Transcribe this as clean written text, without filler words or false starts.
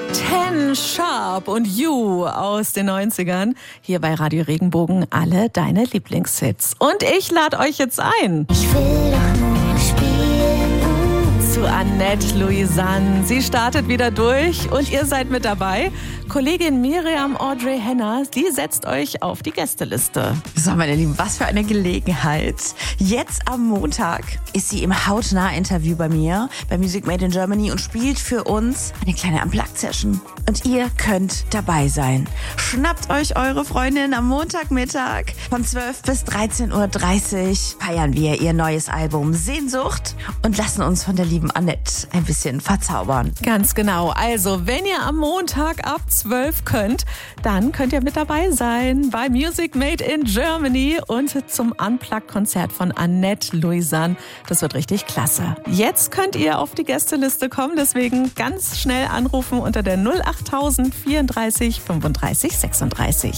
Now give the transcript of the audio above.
Ten Sharp und You aus den 90ern. Hier bei Radio Regenbogen alle deine Lieblingshits. Und ich lade euch jetzt ein. Ich will doch nur spielen. Zu Annette Louisanne. Sie startet wieder durch und ihr seid mit dabei. Kollegin Miriam Audrey Henner, die setzt euch auf die Gästeliste. So, meine Lieben, was für eine Gelegenheit. Jetzt am Montag ist sie im Hautnah-Interview bei mir, bei Music Made in Germany und spielt für uns eine kleine Unplugged-Session. Und ihr könnt dabei sein. Schnappt euch eure Freundin am Montagmittag. Von 12 bis 13.30 Uhr feiern wir ihr neues Album Sehnsucht und lassen uns von der lieben Annette ein bisschen verzaubern. Ganz genau. Also, wenn ihr am Montag ab 12 könnt, dann könnt ihr mit dabei sein bei Music Made in Germany und zum Unplugged-Konzert von Annette Louisanne. Das wird richtig klasse. Jetzt könnt ihr auf die Gästeliste kommen, deswegen ganz schnell anrufen unter der 08000 34 35 36.